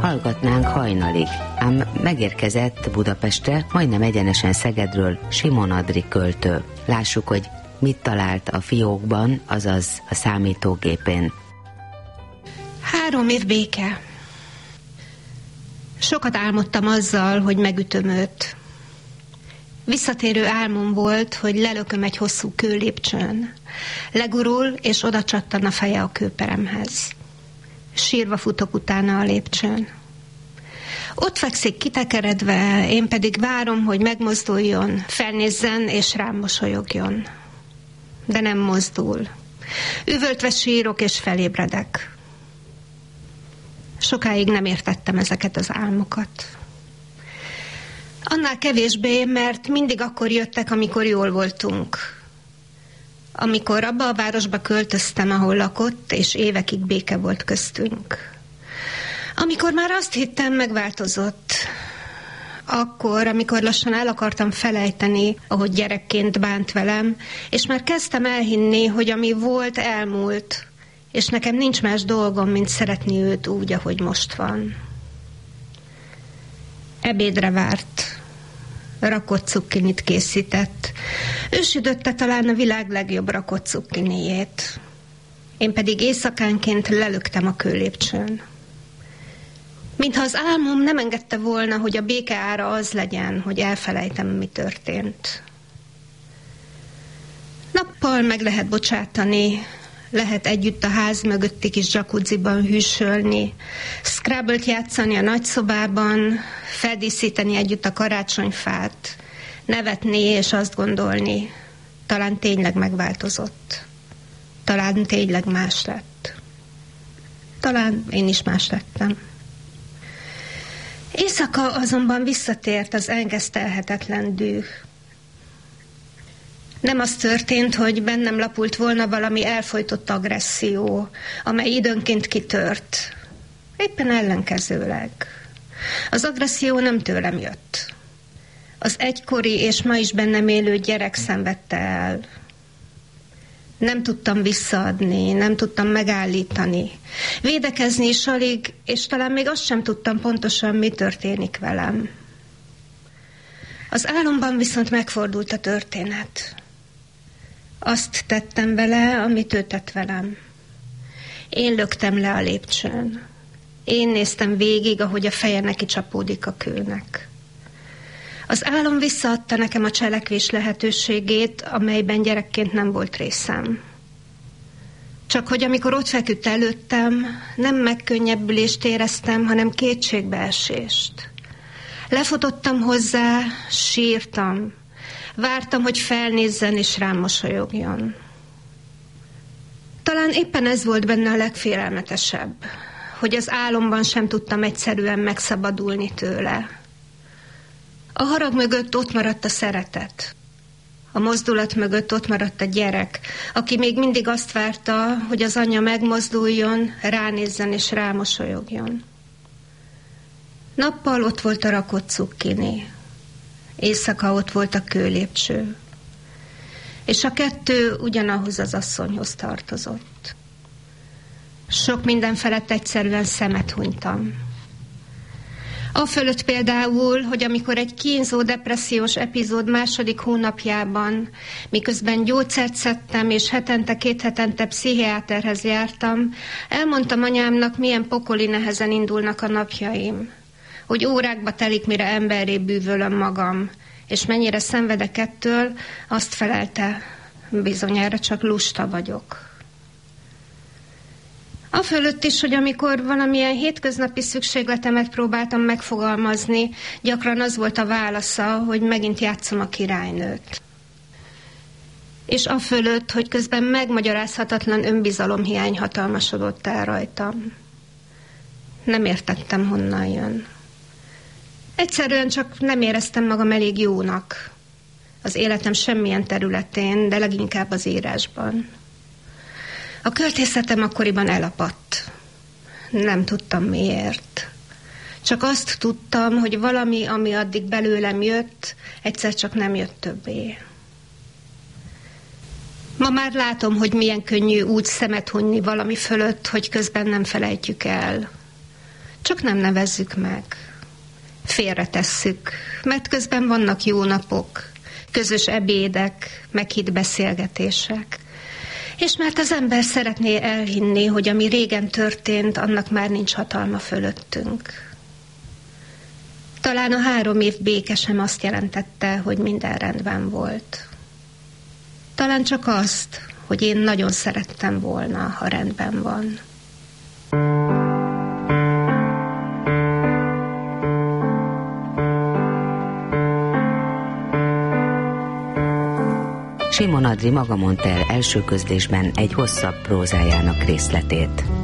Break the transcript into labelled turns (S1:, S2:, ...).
S1: hallgatnánk hajnalig, ám megérkezett Budapestre, majdnem egyenesen Szegedről Simon Adrik költő. Lássuk, hogy mit talált a fiókban, azaz a számítógépén.
S2: 3 év béke. Sokat álmodtam azzal, hogy megütöm őt. Visszatérő álmom volt, hogy lelököm egy hosszú kőlépcsőn. Legurul, és oda csattan a feje a kőperemhez. Sírva futok utána a lépcsőn. Ott fekszik kitekeredve, én pedig várom, hogy megmozduljon, felnézzen és rám mosolyogjon. De nem mozdul. Üvöltve sírok és felébredek. Sokáig nem értettem ezeket az álmokat. Annál kevésbé, mert mindig akkor jöttek, amikor jól voltunk. Amikor abba a városba költöztem, ahol lakott, és évekig béke volt köztünk. Amikor már azt hittem, megváltozott. Akkor, amikor lassan el akartam felejteni, ahogy gyerekként bánt velem, és már kezdtem elhinni, hogy ami volt, elmúlt, és nekem nincs más dolgom, mint szeretni őt úgy, ahogy most van. Ebédre várt. Rakott cukkinit készített. Ő sütötte talán a világ legjobb rakott cukkinijét. Én pedig éjszakánként lelöktem a kőlépcsőn. Mintha az álmom nem engedte volna, hogy a béke ára az legyen, hogy elfelejtem, mi történt. Nappal meg lehet bocsátani, lehet együtt a ház mögötti kis jacuzziban hűsölni, Scrabble-t játszani a nagyszobában, feldíszíteni együtt a karácsonyfát, nevetni és azt gondolni, talán tényleg megváltozott. Talán tényleg más lett. Talán én is más lettem. Éjszaka azonban visszatért az engesztelhetetlen düh. Nem az történt, hogy bennem lapult volna valami elfojtott agresszió, amely időnként kitört. Éppen ellenkezőleg. Az agresszió nem tőlem jött. Az egykori és ma is bennem élő gyerek szenvedte el. Nem tudtam visszaadni, nem tudtam megállítani. Védekezni is alig, és talán még azt sem tudtam pontosan, mi történik velem. Az álomban viszont megfordult a történet. Azt tettem vele, amit ő tett velem. Én löktem le a lépcsőn. Én néztem végig, ahogy a feje neki csapódik a kőnek. Az álom visszaadta nekem a cselekvés lehetőségét, amelyben gyerekként nem volt részem. Csak hogy amikor ott feküdt előttem, nem megkönnyebbülést éreztem, hanem kétségbeesést. Lefutottam hozzá, sírtam. Vártam, hogy felnézzen és rám mosolyogjon. Talán éppen ez volt benne a legfélelmetesebb, hogy az álomban sem tudtam egyszerűen megszabadulni tőle. A harag mögött ott maradt a szeretet. A mozdulat mögött ott maradt a gyerek, aki még mindig azt várta, hogy az anyja megmozduljon, ránézzen és rámosolyogjon. Nappal ott volt a rakott cukkini. Éjszaka ott volt a kőlépcső. És a kettő ugyanahoz az asszonyhoz tartozott. Sok minden felett egyszerűen szemet hunytam. Afölött például, hogy amikor egy kínzó depressziós epizód második hónapjában, miközben gyógyszert szedtem, és hetente 2 hetente pszichiáterhez jártam, elmondtam anyámnak, milyen pokoli nehezen indulnak a napjaim. Hogy órákba telik, mire emberré bűvölöm magam, és mennyire szenvedek ettől, azt felelte, bizonyára csak lusta vagyok. Afölött is, hogy amikor valamilyen hétköznapi szükségletemet próbáltam megfogalmazni, gyakran az volt a válasza, hogy megint játszom a királynőt. És afölött, hogy közben megmagyarázhatatlan önbizalomhiány hatalmasodott el rajtam. Nem értettem, honnan jön. Egyszerűen csak nem éreztem magam elég jónak. Az életem semmilyen területén, de leginkább az írásban. A költészetem akkoriban elapadt. Nem tudtam miért. Csak azt tudtam, hogy valami, ami addig belőlem jött, egyszer csak nem jött többé. Ma már látom, hogy milyen könnyű úgy szemet hunyni valami fölött, hogy közben nem felejtjük el. csak nem nevezzük meg. Félretesszük, mert közben vannak jó napok, közös ebédek, meghitt beszélgetések. És mert az ember szeretné elhinni, hogy ami régen történt, annak már nincs hatalma fölöttünk. Talán a 3 év béke sem azt jelentette, hogy minden rendben volt. Talán csak azt, hogy én nagyon szerettem volna, ha rendben van.
S1: Simon Adry maga mondta el első közlésben egy hosszabb prózájának részletét.